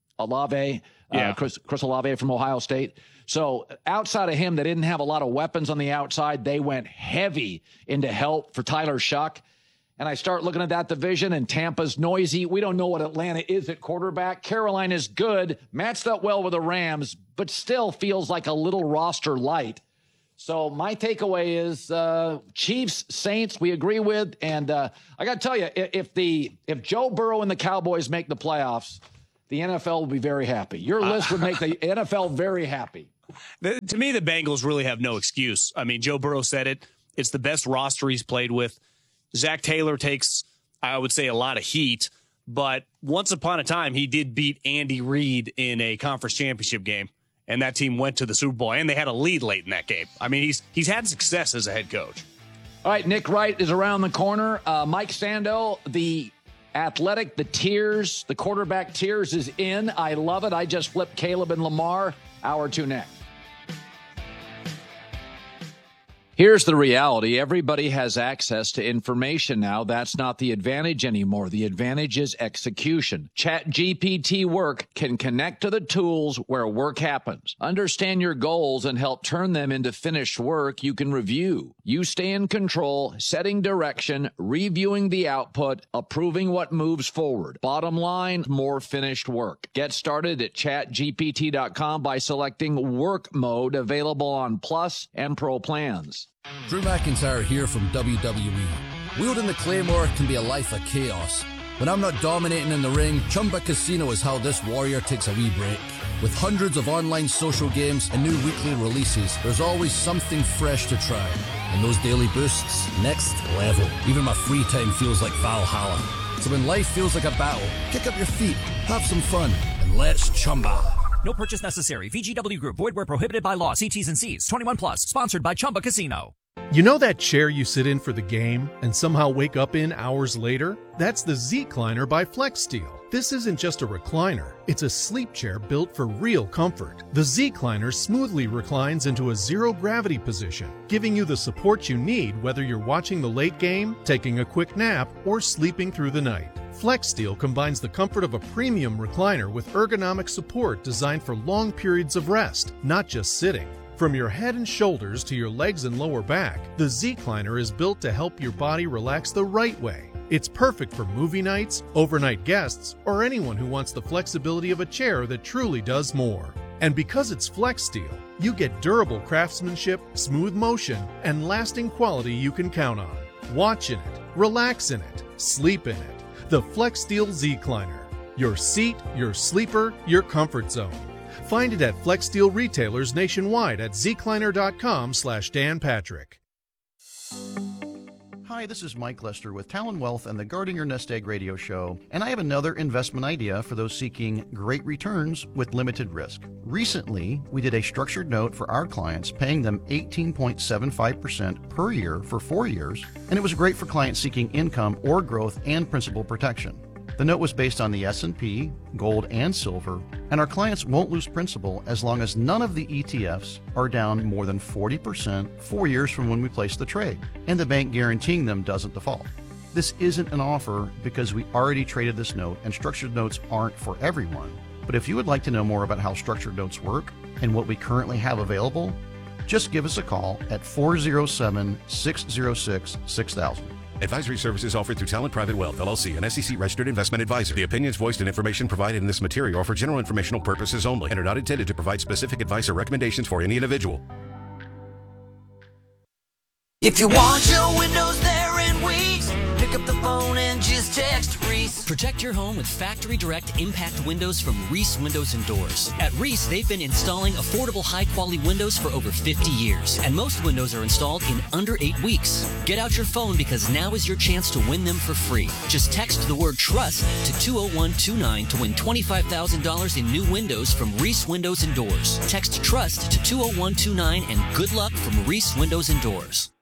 Speaker 1: Olave,
Speaker 14: yeah.
Speaker 1: uh, Chris, Chris Olave from Ohio State. So outside of him, they didn't have a lot of weapons on the outside. They went heavy into help for Tyler Shuck. and I start looking at that division, and Tampa's noisy. We don't know what Atlanta is at quarterback. Carolina's good, matched up well with the Rams, but still feels like a little roster light. So my takeaway is uh, Chiefs, Saints, we agree with. And uh, I got to tell you, if the if Joe Burrow and the Cowboys make the playoffs, the N F L will be very happy. Your list would make the N F L very happy.
Speaker 14: The, to me, the Bengals really have no excuse. I mean, Joe Burrow said it. It's the best roster he's played with. Zach Taylor takes, I would say, a lot of heat. But once upon a time, he did beat Andy Reid in a conference championship game. And that team went to the Super Bowl, and they had a lead late in that game. I mean, he's he's had success as a head coach.
Speaker 1: All right, Nick Wright is around the corner. Uh, Mike Sando, the athletic, the tiers, the quarterback tiers is in. I love it. I just flipped Caleb and Lamar. Hour two next. Here's the reality. Everybody has access to information now. That's not the advantage anymore. The advantage is execution. ChatGPT Work can connect to the tools where work happens. Understand your goals and help turn them into finished work you can review. You stay in control, setting direction, reviewing the output, approving what moves forward. Bottom line, more finished work. Get started at chat G P T dot com by selecting Work Mode, available on Plus and Pro plans.
Speaker 7: Drew McIntyre here from W W E. Wielding the Claymore can be a life of chaos. When I'm not dominating in the ring, Chumba Casino is how this warrior takes a wee break. With hundreds of online social games and new weekly releases, there's always something fresh to try. And those daily boosts, next level. Even my free time feels like Valhalla. So when life feels like a battle, kick up your feet, have some fun, and let's Chumba.
Speaker 17: No purchase necessary. V G W Group. Void where prohibited by law. See T's and C's. twenty-one plus. Sponsored by Chumba Casino.
Speaker 8: You know that chair you sit in for the game and somehow wake up in hours later? That's the Z-Cliner by FlexSteel. This isn't just a recliner. It's a sleep chair built for real comfort. The Z-Cliner smoothly reclines into a zero-gravity position, giving you the support you need whether you're watching the late game, taking a quick nap, or sleeping through the night. FlexSteel combines the comfort of a premium recliner with ergonomic support designed for long periods of rest, not just sitting. From your head and shoulders to your legs and lower back, the Z-Cliner is built to help your body relax the right way. It's perfect for movie nights, overnight guests, or anyone who wants the flexibility of a chair that truly does more. And because it's FlexSteel, you get durable craftsmanship, smooth motion, and lasting quality you can count on. Watch in it, relax in it, sleep in it. The FlexSteel Z-Cliner. Your seat, your sleeper, your comfort zone. Find it at FlexSteel retailers nationwide at zcliner.com slash Dan Patrick.
Speaker 23: Hi, this is Mike Lester with Talon Wealth and the Guarding Your Nest Egg radio show, and I have another investment idea for those seeking great returns with limited risk. Recently, we did a structured note for our clients, paying them eighteen point seven five percent per year for four years, and it was great for clients seeking income or growth and principal protection. The note was based on the S and P, gold, and silver, and our clients won't lose principal as long as none of the E T Fs are down more than forty percent four years from when we placed the trade, and the bank guaranteeing them doesn't default. This isn't an offer because we already traded this note, and structured notes aren't for everyone. But if you would like to know more about how structured notes work and what we currently have available, just give us a call at four oh seven, six oh six, six thousand.
Speaker 24: Advisory services offered through Talent Private Wealth, L L C, an S E C-registered investment advisor. The opinions voiced and information provided in this material are for general informational purposes only and are not intended to provide specific advice or recommendations for any individual.
Speaker 25: If you want your windows there in weeks, pick up the phone and just text Reese.
Speaker 26: Protect your home with Factory Direct Impact Windows from Reese Windows and Doors. At Reese, they've been installing affordable, high-quality windows for over fifty years, and most windows are installed in under eight weeks. Get out your phone because now is your chance to win them for free. Just text the word TRUST to two oh one two nine to win twenty-five thousand dollars in new windows from Reese Windows and Doors. Text TRUST to two oh one two nine and good luck from Reese Windows and Doors.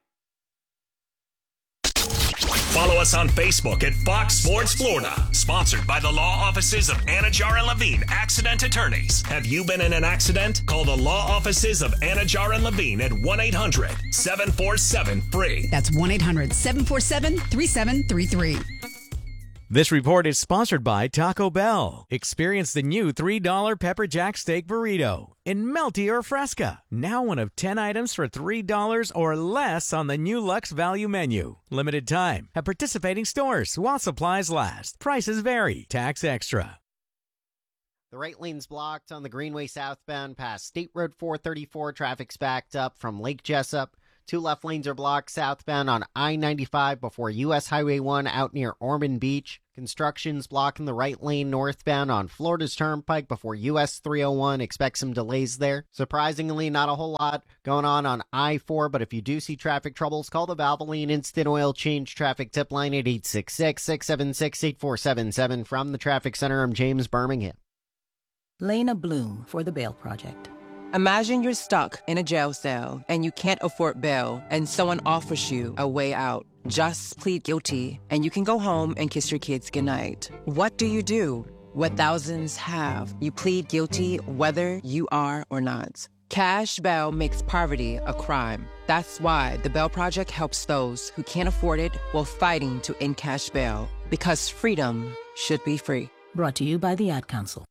Speaker 2: Follow us on Facebook at Fox Sports Florida. Sponsored by the law offices of Anajar and Levine, accident attorneys. Have you been in an accident? Call the law offices of Anajar and Levine at one eight hundred, seven four seven, F R E E.
Speaker 27: That's one eight hundred, seven four seven, three seven three three.
Speaker 3: This report is sponsored by Taco Bell. Experience the new three dollar Pepper Jack Steak Burrito in Melty or Fresca. Now one of ten items for three dollars or less on the new Lux Value Menu. Limited time at participating stores while supplies last. Prices vary. Tax extra.
Speaker 9: The right lane's blocked on the Greenway southbound past State Road four thirty-four. Traffic's backed up from Lake Jessup. Two left lanes are blocked southbound on I ninety-five before U S Highway one out near Ormond Beach. Construction's blocking the right lane northbound on Florida's Turnpike before U S three oh one. Expect some delays there. Surprisingly, not a whole lot going on on I four, but if you do see traffic troubles, call the Valvoline Instant Oil Change Traffic Tip Line at eight six six, six seven six, eight four seven seven. From the Traffic Center, I'm James Birmingham.
Speaker 10: Lena Bloom for the Bail Project. Imagine you're stuck in a jail cell and you can't afford bail and someone offers you a way out. Just plead guilty and you can go home and kiss your kids goodnight. What do you do? What thousands have. You plead guilty whether you are or not. Cash bail makes poverty a crime. That's why the Bail Project helps those who can't afford it while fighting to end cash bail. Because freedom should be free.
Speaker 11: Brought to you by the Ad Council.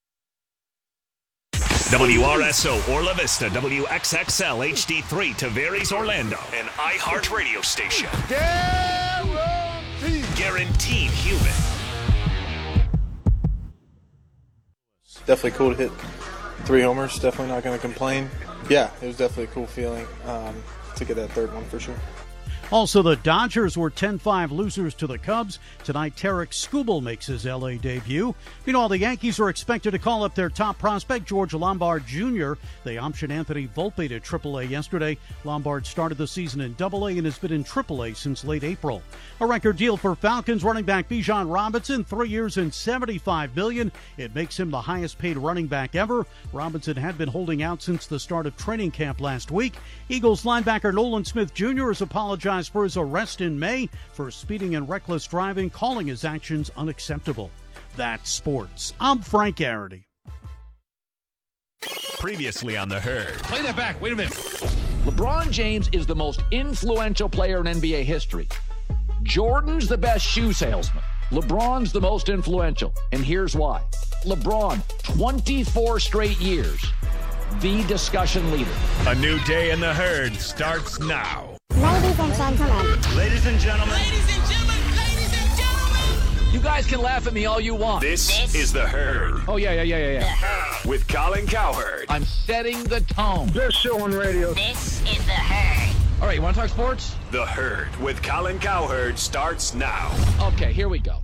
Speaker 2: W R S O Orla Vista, W X X L H D three Tavares Orlando, an iHeart radio station. Guaranteed. Guaranteed human.
Speaker 12: Definitely cool to hit three homers. Definitely not going to complain. Yeah, it was definitely a cool feeling um, to get that third one for sure.
Speaker 13: Also, the Dodgers were ten five losers to the Cubs. Tonight, Tarek Skubal makes his L A debut. Meanwhile, the Yankees are expected to call up their top prospect, George Lombard Junior They optioned Anthony Volpe to triple A yesterday. Lombard started the season in double A and has been in triple A since late April. A record deal for Falcons running back Bijan Robinson, three years and seventy-five million dollars. It makes him the highest-paid running back ever. Robinson had been holding out since the start of training camp last week. Eagles linebacker Nolan Smith Junior has apologized for his arrest in May for speeding and reckless driving, calling his actions unacceptable. That's sports. I'm Frank Garrity.
Speaker 2: Previously on The Herd.
Speaker 1: Play that back. Wait a minute. LeBron James is the most influential player in N B A history. Jordan's the best shoe salesman. LeBron's the most influential. And here's why. LeBron, twenty-four straight years, the discussion leader.
Speaker 2: A new day in The Herd starts now.
Speaker 27: Ladies and gentlemen.
Speaker 2: Ladies and gentlemen.
Speaker 27: Ladies and gentlemen. Ladies and gentlemen.
Speaker 1: You guys can laugh at me all you want.
Speaker 2: This, this is The Herd.
Speaker 1: Oh, yeah, yeah, yeah, yeah, yeah.
Speaker 2: With Colin Cowherd.
Speaker 1: I'm setting the tone.
Speaker 27: Best show on radio. This is The Herd.
Speaker 1: All right, you want to talk sports?
Speaker 2: The Herd with Colin Cowherd starts now.
Speaker 1: Okay, here we go.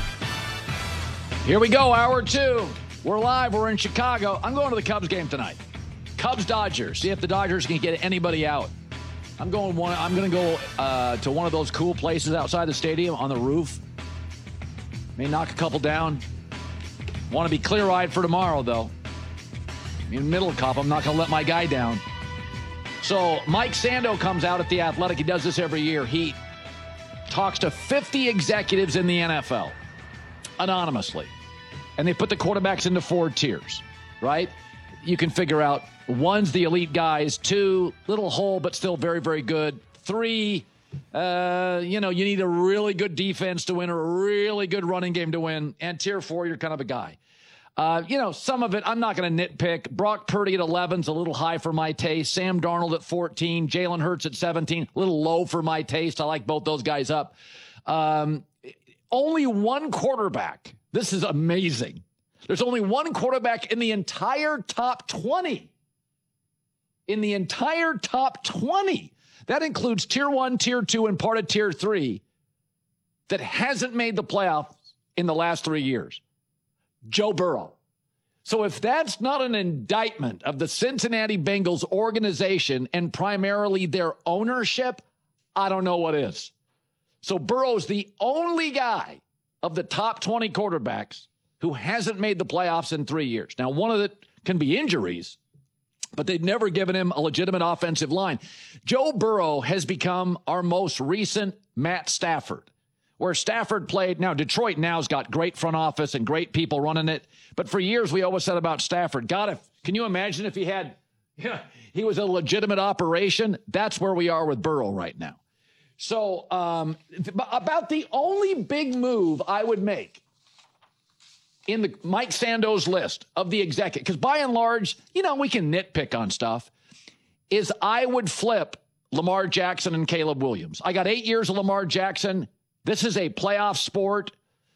Speaker 1: Here we go, hour two. We're live. We're in Chicago. I'm going to the Cubs game tonight. Cubs-Dodgers. See if the Dodgers can get anybody out. I'm going one. I'm going to go uh, to one of those cool places outside the stadium on the roof. May knock a couple down. Want to be clear-eyed for tomorrow, though. In Middle Cup, I'm not going to let my guy down. So Mike Sando comes out at The Athletic. He does this every year. He talks to fifty executives in the N F L anonymously, and they put the quarterbacks into four tiers, right? You can figure out one's the elite guys, two, little hole, but still very, very good. Three, uh, you know, you need a really good defense to win or a really good running game to win. And tier four, you're kind of a guy. Uh, you know, some of it, I'm not going to nitpick. Brock Purdy at eleven is a little high for my taste. Sam Darnold at fourteen. Jalen Hurts at seventeen, a little low for my taste. I like both those guys up. Um, only one quarterback. This is amazing. There's only one quarterback in the entire top twenty. In the entire top twenty. That includes tier one, tier two, and part of tier three that hasn't made the playoffs in the last three years. Joe Burrow. So if that's not an indictment of the Cincinnati Bengals organization and primarily their ownership, I don't know what is. So Burrow's the only guy of the top twenty quarterbacks who hasn't made the playoffs in three years. Now, one of it can be injuries, but they've never given him a legitimate offensive line. Joe Burrow has become our most recent Matt Stafford, where Stafford played. Now, Detroit now's got great front office and great people running it. But for years, we always said about Stafford, God, if, can you imagine if he had, yeah, he was a legitimate operation? That's where we are with Burrow right now. So um, th- about the only big move I would make in the Mike Sandoz list of the executive, because by and large, you know, we can nitpick on stuff, is I would flip Lamar Jackson and Caleb Williams. I got eight years of Lamar Jackson. This is a playoff sport.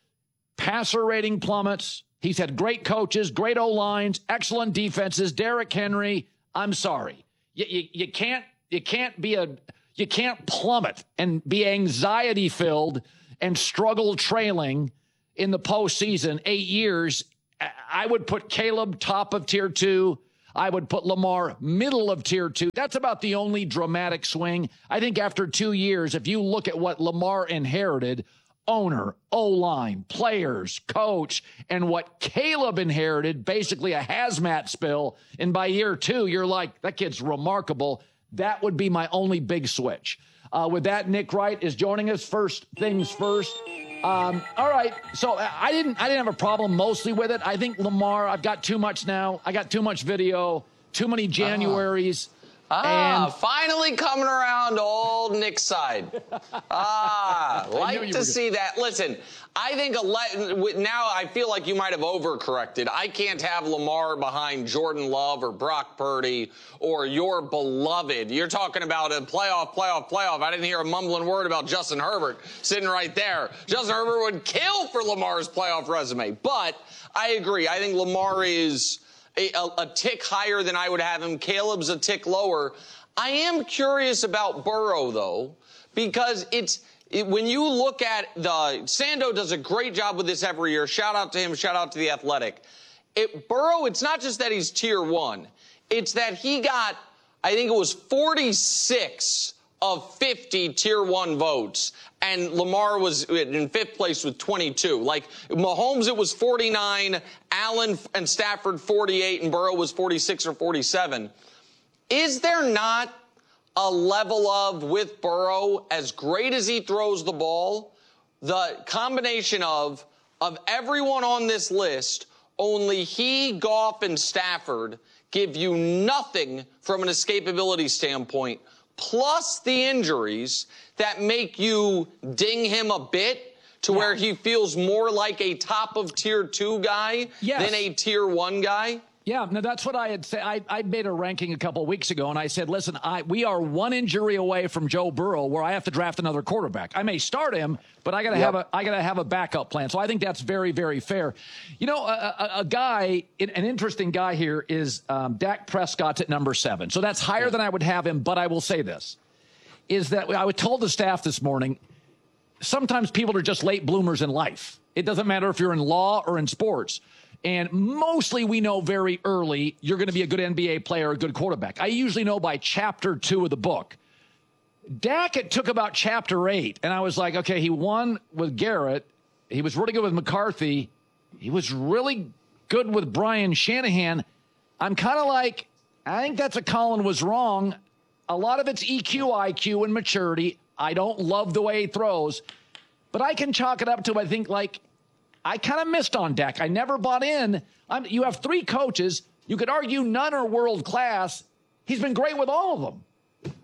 Speaker 1: Passer rating plummets. He's had great coaches, great O-lines, excellent defenses. Derrick Henry, I'm sorry. You, you, you can't you can't be a you can't plummet and be anxiety filled and struggle trailing in the postseason. Eight years. I would put Caleb top of tier two. I would put Lamar middle of tier two. That's about the only dramatic swing. I think after two years, if you look at what Lamar inherited, owner, O-line, players, coach, and what Caleb inherited, basically a hazmat spill, and by year two, you're like, that kid's remarkable. That would be my only big switch. Uh, with that, Nick Wright is joining us. First things first. Um, all right, so I didn't I didn't have a problem mostly with it. I think Lamar, I've got too much now. I got too much video, too many Januaries.
Speaker 6: Ah,
Speaker 1: and
Speaker 6: finally coming around to old Nick's side. Ah, like to see that. Listen, I think ele- now I feel like you might have overcorrected. I can't have Lamar behind Jordan Love or Brock Purdy or your beloved. You're talking about a playoff, playoff, playoff. I didn't hear a mumbling word about Justin Herbert sitting right there. Justin Herbert would kill for Lamar's playoff resume. But I agree. I think Lamar is A, a, a tick higher than I would have him. Caleb's a tick lower. I am curious about Burrow, though, because it's it, when you look at the Sando does a great job with this every year. Shout out to him. Shout out to the Athletic. It, Burrow, it's not just that he's tier one. It's that he got, I think it was forty-six of fifty tier one votes. And Lamar was in fifth place with twenty-two. Like, Mahomes, it was forty-nine, Allen and Stafford forty-eight, and Burrow was forty-six or forty-seven. Is there not a level of, with Burrow, as great as he throws the ball, the combination of, of everyone on this list, only he, Goff, and Stafford give you nothing from an escapability standpoint, plus the injuries that make you ding him a bit to yeah. where he feels more like a top of tier two guy yes. than a tier one guy?
Speaker 1: Yeah, no, that's what I had said. I, I made a ranking a couple of weeks ago, and I said, listen, I, we are one injury away from Joe Burrow where I have to draft another quarterback. I may start him, but I got to yep. have a I got to have a backup plan. So I think that's very, very fair. You know, a, a, a guy, an interesting guy here is um, Dak Prescott's at number seven. So that's higher yeah. than I would have him, but I will say this, is that I was told the staff this morning, sometimes people are just late bloomers in life. It doesn't matter if you're in law or in sports. And mostly we know very early you're going to be a good N B A player, a good quarterback. I usually know by chapter two of the book. Dak, it took about chapter eight, and I was like, okay, he won with Garrett. He was really good with McCarthy. He was really good with Brian Shanahan. I'm kind of like, I think that's a Colin was wrong. A lot of it's E Q, I Q, and maturity. I don't love the way he throws, but I can chalk it up to, I think, like, I kind of missed on Dak. I never bought in. I'm, you have three coaches. You could argue none are world class. He's been great with all of them.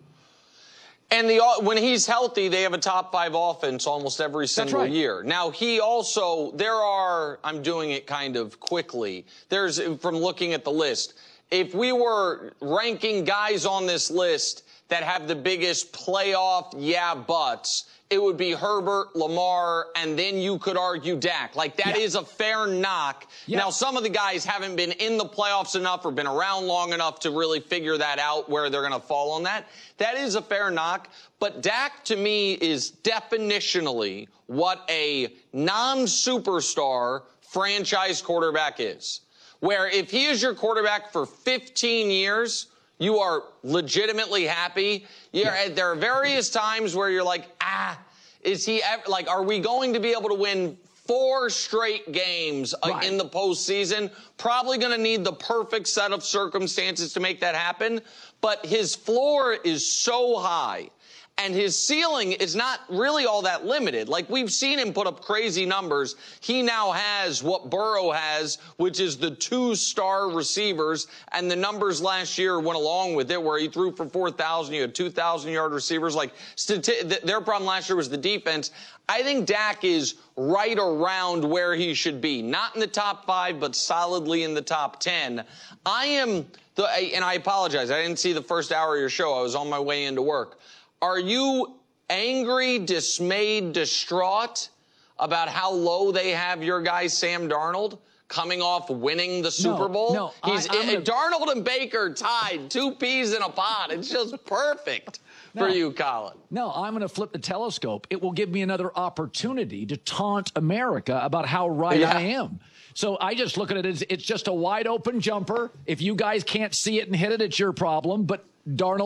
Speaker 6: And the when he's healthy, they have a top five offense almost every single right. year. Now, he also, there are, I'm doing it kind of quickly. There's, from looking at the list, if we were ranking guys on this list that have the biggest playoff yeah buts, it would be Herbert, Lamar, and then you could argue Dak. Like, that yeah. is a fair knock. Yeah. Now, some of the guys haven't been in the playoffs enough or been around long enough to really figure that out, where they're going to fall on that. That is a fair knock. But Dak, to me, is definitionally what a non-superstar franchise quarterback is. Where if he is your quarterback for fifteen years, you are legitimately happy. You're, yeah. There are various times where you're like, ah, is he ever, like, are we going to be able to win four straight games right. in the postseason? Probably going to need the perfect set of circumstances to make that happen. But his floor is so high. And his ceiling is not really all that limited. Like, we've seen him put up crazy numbers. He now has what Burrow has, which is the two-star receivers. And the numbers last year went along with it, where he threw for four thousand. You had two thousand yard receivers. Like, stati- their problem last year was the defense. I think Dak is right around where he should be. Not in the top five, but solidly in the top ten. I am, the, and I apologize, I didn't see the first hour of your show. I was on my way into work. Are you angry, dismayed, distraught about how low they have your guy Sam Darnold coming off winning the Super
Speaker 1: No,
Speaker 6: Bowl?
Speaker 1: no,
Speaker 6: He's
Speaker 1: I- I'm gonna-
Speaker 6: Darnold and Baker tied, two peas in a pod. It's just perfect
Speaker 1: No.
Speaker 6: for you, Colin.
Speaker 1: No, I'm going to flip the telescope. It will give me another opportunity to taunt America about how right
Speaker 6: Yeah.
Speaker 1: I am. So I just look at it as it's just a wide open jumper. If you guys can't see it and hit it, it's your problem. But Darnold